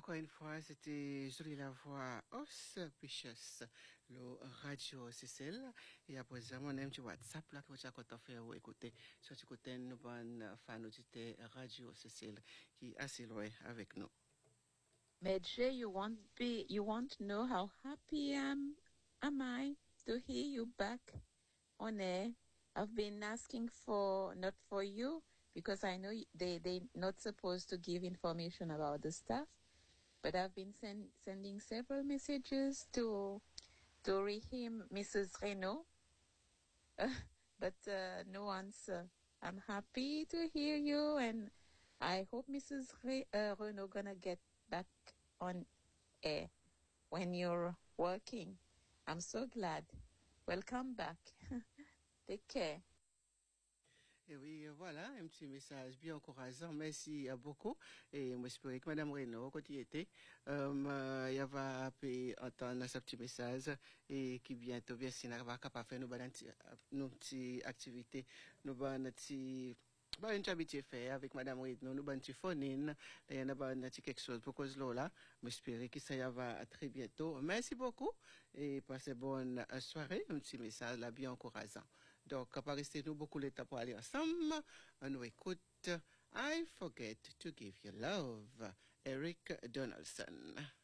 Encore une fois, c'était Jolie la voix auspicieuse, le radio Cécile. Et après ça, mon ami, tu WhatsApp là, que tu as fait écouter. Soit tu écoutes une bonne fan audité radio Cécile qui est assez loin avec nous. Medjay, you want to know how happy am I to hear you back on air. I've been asking not for you, because I know they not supposed to give information about the stuff, but I've been sending several messages to him, Mrs. Renault, but no answer. I'm happy to hear you, and I hope Mrs. Renault gonna get back on air when you're working. I'm so glad. Welcome back. Take care. Et oui, voilà, un petit message bien encourageant. Merci beaucoup. Et moi, j'espère que Madame Renaud, quand il était, il va entendre ce petit message et qui bientôt, bien sûr, va capable faire nos petites activités, nos petits une habitude faire avec Madame Renaud, nous, petit phonine, il y a quelque chose pour cause là. J'espère que ça va très bientôt. Merci beaucoup et passez bonne soirée. Un petit message là bien encourageant. Donc, restez-nous beaucoup de temps pour aller ensemble. On nous écoute I Forget to Give You Love, Eric Donaldson.